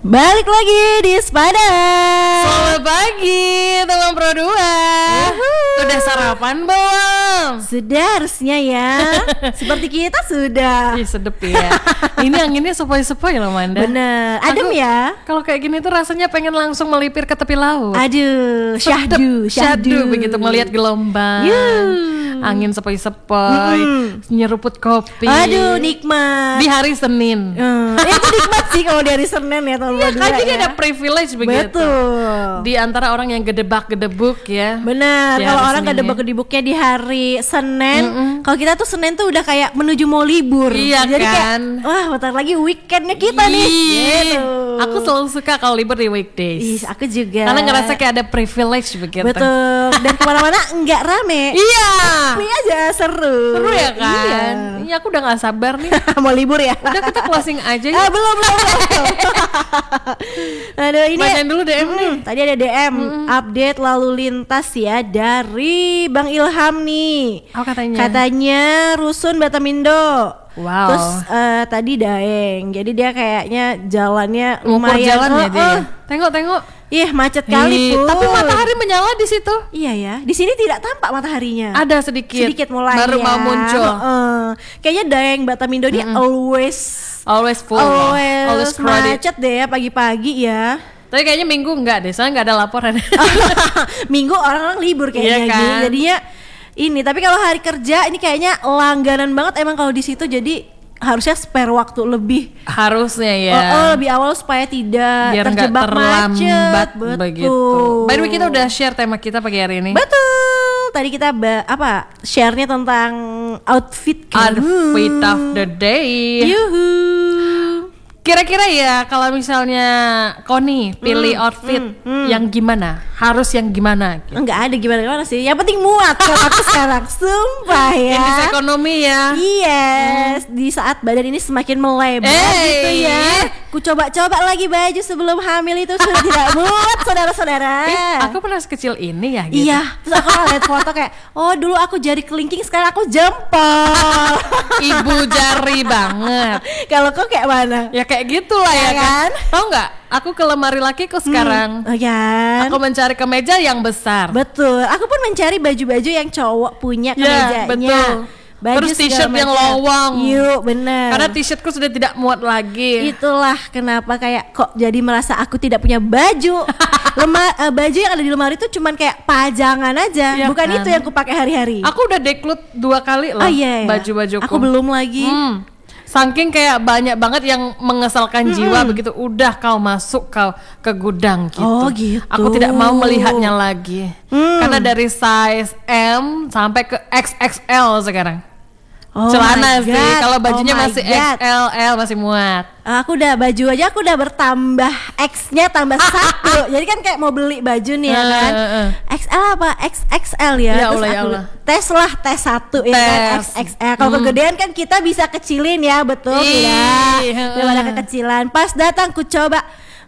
Balik lagi di Sepada. Selamat pagi teman Pro 2. Sudah sarapan belum? Sudah harusnya ya. Seperti kita sudah. Ih sedep ya. Ini anginnya sepoi-sepoi loh Manda. Bener, adem ya. Kalau kayak gini tuh rasanya pengen langsung melipir ke tepi laut. Aduh, Sedep, syahdu begitu melihat gelombang. Angin sepoi-sepoi, nyeruput kopi. Aduh, nikmat. Di hari Senin. Itu nikmat sih kalau di hari Senin ya tahun Ya kan jadi ya. ada privilege begitu. Betul. Di antara orang yang gedebak-gedebuk ya. Bener, Di kalau hari orang Senin gedebak-gedebuknya di hari Senin, kalau kita tuh Senin tuh udah kayak menuju mau libur. Iya jadi kan? kayak, wah bentar lagi weekendnya kita nih. Gitu. Aku selalu suka kalau libur di weekdays. Ih, aku juga. Karena ngerasa kayak ada privilege begitu. Betul. Dan kemana-mana enggak rame. Iya. Ini aja seru. Seru ya kan? Iya. Iya aku udah gak sabar nih. Mau libur ya? Udah kita closing aja ya. Belum. Aduh, ini Bacain dulu DM nih. Tadi ada DM update lalu lintas ya dari Bang Ilham nih. Apa katanya? Katanya Rusun Batamindo. Wow. Terus tadi Daeng. Jadi dia kayaknya jalannya Ngukur lumayan. jalan ya dia. Tengok. Ih, macet kali pun. Tapi matahari menyala di situ. Iya ya. Di sini tidak tampak mataharinya. Ada sedikit mulai baru ya. mau muncul. Kayaknya Daeng Batamindo dia Always full. Always crowded. macet deh ya pagi-pagi ya. Tapi kayaknya Minggu enggak deh, soalnya enggak ada laporan. Minggu orang-orang libur kayaknya Iya kan? gitu. Jadinya ini, tapi kalau hari kerja ini kayaknya langganan banget emang kalau di situ, jadi harusnya spare waktu lebih. Harusnya ya. Lebih awal supaya tidak Biar nggak terjebak terlambat macet. Betul. begitu. By the way kita udah share tema kita pagi hari ini. Betul. Tadi kita share-nya tentang outfit kan. Outfit of the day. Yuhu. Kira-kira ya kalau misalnya Koni pilih outfit yang gimana? Harus yang gimana? Gitu. Enggak ada gimana-gimana sih. Yang penting muat kalau aku sekarang. Sumpah ya. Indeks ekonomi ya. Yes, di saat badan ini semakin melebar gitu ya. Ku coba-coba lagi baju sebelum hamil itu sudah tidak muat, saudara-saudara. Aku pernah sekecil ini ya gitu. Iya, terus aku lihat foto kayak, oh dulu aku jari kelingking, sekarang aku jempol. Ibu jari banget. Kalau kau kayak mana? Ya kayak gitulah ya kan. Tahu nggak? Aku ke lemari lakiku sekarang. Oh ya. Aku mencari kemeja yang besar. Betul. Aku pun mencari baju-baju yang cowok punya kemejanya. Ya, betul. Baju terus t-shirt yang lowong. Yuk, bener. Karena t-shirtku sudah tidak muat lagi. Itulah kenapa kayak kok jadi merasa aku tidak punya baju. Baju yang ada di lemari itu cuman kayak pajangan aja, Ya bukan kan? itu yang aku pakai hari-hari. Aku udah declutter 2 kali loh. Iya. Baju-bajuku. Aku belum lagi. Saking kayak banyak banget yang mengesalkan jiwa begitu. Udah kau masuk kau ke gudang gitu. Oh, gitu. Aku tidak mau melihatnya lagi. Karena dari size M sampai ke XXL sekarang. Oh Celana my sih. God. Kalau bajunya Oh my masih God. XL, L masih muat. Aku udah baju aja aku udah bertambah X-nya tambah 1. Jadi kan kayak mau beli baju nih ya kan. XL apa XXL ya. Ya Terus Allah, ya aku Allah. tes lah, tes 1 ya kan, Tes. XXL. Kalau kegedean kan kita bisa kecilin ya, betul tidak? Daripada kekecilan. Pas datang ku coba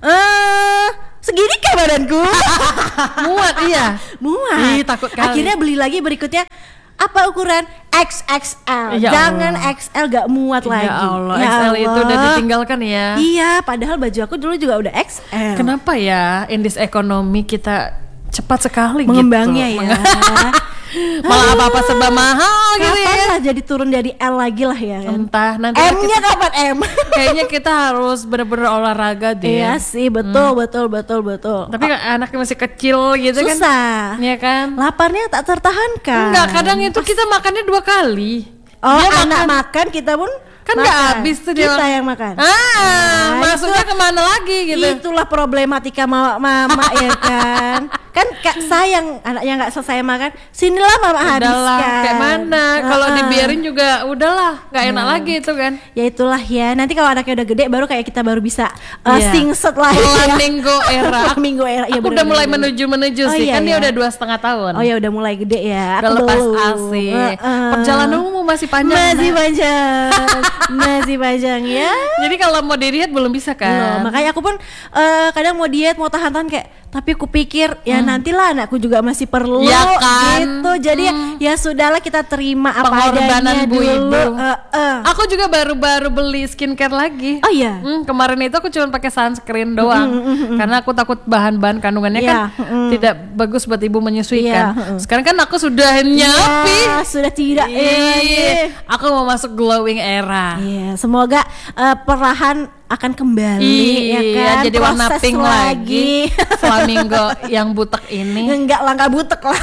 segini kayak badanku. Muat iya. Muat. Ih, takut kali. Akhirnya beli lagi berikutnya. Apa ukuran? XXL. Ya Jangan Allah. XL gak muat lagi. Ya Allah, Ya XL itu Allah. udah ditinggalkan ya. Iya, padahal baju aku dulu juga udah XL. Kenapa ya indeks ekonomi kita cepat sekali Mengembangnya gitu. ya. Malah apa-apa serba mahal gitu Kapan ya. lah jadi turun dari L lagi lah ya kan. Entah nanti M-nya kapan M? kayaknya kita harus bener-bener olahraga deh. Iya sih, betul. Tapi anaknya masih kecil gitu kan. Susah. Iya kan? Laparnya tak tertahankan. Enggak, kadang itu kita makannya 2 kali. Oh, Dia anak makan kita pun Kan makan. nggak habis tuh dia. Kita yang makan. Masuknya kemana lagi gitu? Itulah problematika mama ya kan. Kan sayang anaknya nggak selesai makan. Sinilah mama habiskan. Udahlah, kayak mana? Kalau dibiarin juga udahlah, nggak enak lagi itu kan. Ya itulah ya. Nanti kalau anaknya udah gede baru kayak kita baru bisa Iya. singset lah ya. Flamingo era. Flamingo era. Ya, Aku udah mulai menuju Oh, sih. iya, Kan dia iya. udah 2,5 tahun. Oh ya udah mulai gede ya. Udah Aku lepas belum. asik. Perjalananmu masih panjang. Masih Nak. panjang. Masih panjang ya. Jadi kalau mau diet belum bisa kan? Loh, makanya aku pun kadang mau diet, mau tahan-tahan kayak Tapi aku pikir ya nantilah anakku juga masih perlu Ya kan? gitu. Jadi ya sudahlah kita terima apa Pengorbanan adanya bu dulu. ibu. Aku juga baru-baru beli skincare lagi. Oh iya. Kemarin itu aku cuma pakai sunscreen doang karena aku takut bahan-bahan kandungannya Iya, kan tidak bagus buat ibu menyusui Iya, kan. Sekarang kan aku sudah nyapi. Ya, sudah tidak Iya. Aku mau masuk glowing era. Iya, semoga perlahan akan kembali ya kan. Jadi warna Proses pink lagi. Flamingo yang butek ini. Enggak lah, enggak butek lah.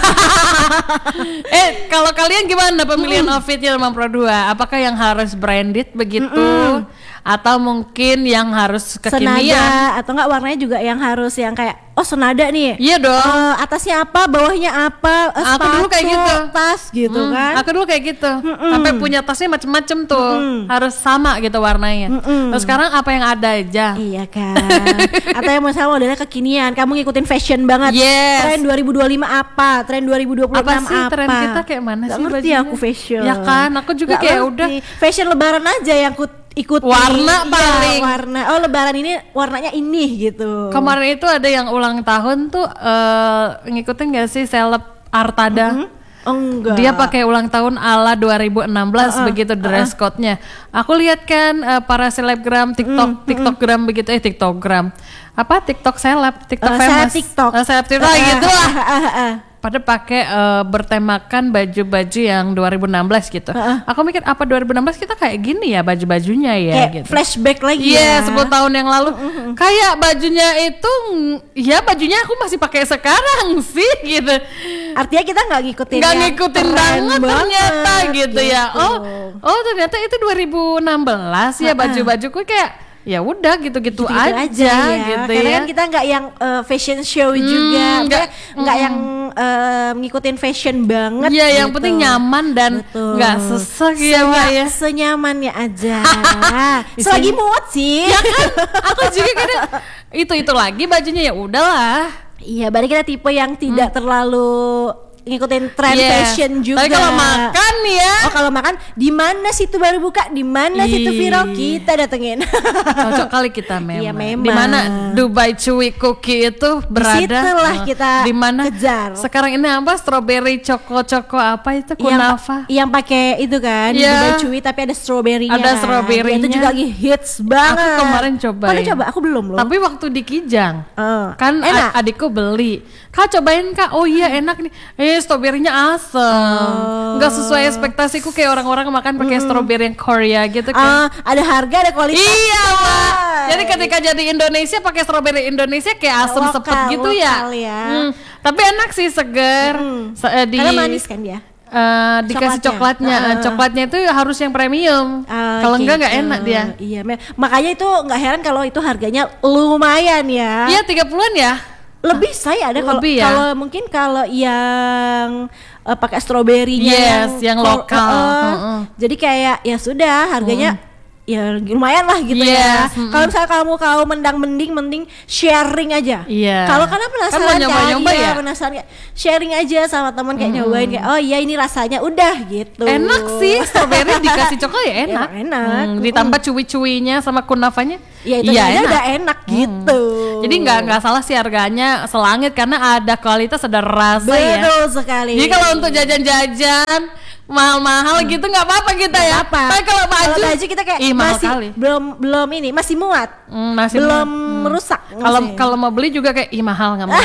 Kalau kalian gimana pemilihan outfitnya Mama Pro 2? Apakah yang harus branded begitu? Atau mungkin yang harus kekinian? Senada atau enggak warnanya juga yang harus yang kayak senada nih. Iya dong. Atasnya apa, bawahnya apa, Aku dulu kayak gitu. tas gitu kan. Aku dulu kayak gitu. Sampai punya tasnya macem-macem tuh. Harus sama gitu warnanya. Terus sekarang apa yang ada aja? Iya kan. Atau yang misalnya modelnya kekinian, kamu ngikutin fashion banget. Yes. Tren 2025 apa? Tren 2026 apa? Apa sih tren kita kayak mana Gak sih ngerti bajunya? aku fashion. Ya kan, aku juga Gak kayak ngerti. udah Fashion lebaran aja yang aku ikuti. Warna Iya, paling. warna. Oh, lebaran ini warnanya ini gitu. Kemarin itu ada yang ulang tahun tuh ngikutin gak sih seleb Artada? Enggak. Dia pakai ulang tahun ala 2016 begitu dress code-nya. Aku lihat kan para selebgram TikTokgram begitu TikTokgram. Apa TikTok seleb, TikTok Seleb famous. TikTok. Seleb TikTok gitu lah. Pada pakai bertemakan baju-baju yang 2016 gitu. Aku mikir apa 2016 kita kayak gini ya baju-bajunya ya Kayak gitu. flashback lagi Iya, ya. 10 tahun yang lalu. Kayak bajunya itu ya bajunya aku masih pakai sekarang sih gitu. Artinya kita nggak ngikutin Nggak yang ngikutin keren banget ternyata gitu ya. Oh ternyata itu 2016 ya baju-bajuku kayak ya udah gitu-gitu aja ya. gitu Karena ya. kan kita nggak yang fashion show juga, nggak yang ngikutin fashion banget. Iya, yang gitu. penting nyaman dan Betul. nggak sesek ya Mbak ya. Senyamannya aja. Selagi muat sih. Ya kan, aku juga kadang itu lagi bajunya ya udahlah. Iya, berarti kita tipe yang tidak terlalu ngikutin tren Yes. fashion juga. Tapi kalau makan ya, Oh, kalau makan di mana situ baru buka, di mana situ viral kita datengin. cocok kali kita memang. Iya, memang. Di mana Dubai Chewy Cookie itu berada? Disitulah kita di mana? kejar. Sekarang ini apa? Strawberry Choco apa itu kunafa? Yang pakai itu kan, Iya. Dubai Chewy tapi ada strawberry-nya. Ada kan. strawberry-nya. Itu juga lagi hits banget. Aku kemarin cobain. Kamu coba? Aku belum loh. Tapi waktu di Kijang, kan enak. adikku beli. Kak cobain Kak, oh iya enak nih. Stroberinya asem, nggak sesuai ekspektasiku kayak orang-orang makan pakai stroberi yang Korea gitu kan. Ada harga, ada kualitas. Iya lah. Jadi ketika jadi Indonesia pakai stroberi Indonesia kayak asem Lokal, sepet gitu ya. lokal ya. Tapi enak sih, seger. Karena manis kan dia. Dikasih Coklatnya. coklatnya itu harus yang premium. Kalau enggak nggak enak dia. Iya, makanya itu nggak heran kalau itu harganya lumayan ya. Iya 30-an ya. Lebih saya ada kalau Lebih ya? kalau mungkin kalau yang pakai stroberinya Yes, yang lokal. Jadi kayak ya sudah harganya ya lumayan lah gitu Yes, ya. Kalau misalnya kamu mending sharing aja. Iya. Kalau karena penasaran Kan mau nyoba-nyoba iya, ya? penasaran kayak sharing aja sama teman kayak nyobain kayak oh iya ini rasanya udah gitu. Enak sih, stroberi dikasih coklat ya enak. Enak. Ditambah cuy-cuinya sama kunafanya. Ya itu aja udah enak gitu. Jadi nggak salah sih harganya selangit karena ada kualitas, ada rasa ya. Betul sekali. Jadi kalau untuk jajan-jajan mahal-mahal gitu nggak apa-apa kita ya. Apa? Tapi kalau baju kita kayak mahal masih kali. belum ini masih muat. Masih belum merusak. Kalau mau beli juga kayak mahal nggak mau.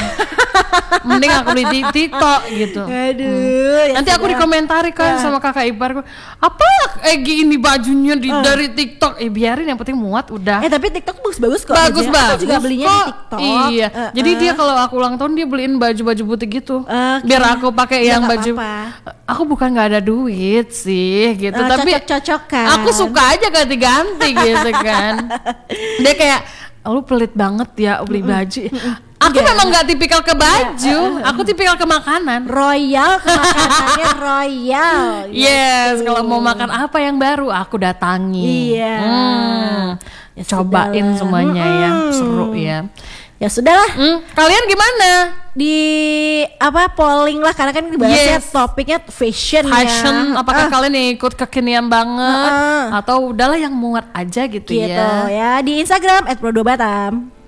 Mending aku beli di TikTok gitu. Aduh. Ya Nanti aku sudah. dikomentari kan sama kakak iparku, apa Egi ini bajunya dari TikTok? Biarin yang penting muat udah. Tapi TikTok bagus-bagus kok. Bagus bajunya. banget. Aku juga belinya di TikTok. Iya. Jadi dia kalau aku ulang tahun dia beliin baju-baju butik gitu. Biar aku pakai Ya, yang nggak baju. apa-apa. Aku bukan nggak ada duit sih gitu, tapi cocok-cocok kan. aku suka aja ganti-ganti gitu kan. Dia kayak lu pelit banget ya beli baju. Aku memang nggak tipikal ke baju, aku tipikal ke makanan. Royal makanannya royal. Yes, kalau mau makan apa yang baru aku datangi. Iya. Ya Cobain sudahlah. semuanya ya, seru ya. Ya sudahlah. Kalian gimana? Di polling lah karena kan dibahasnya Yes. topiknya fashion Fashion, ya. apakah kalian ikut kekinian banget atau udahlah yang muat aja gitu Gitu ya? ya di Instagram @pro2batam.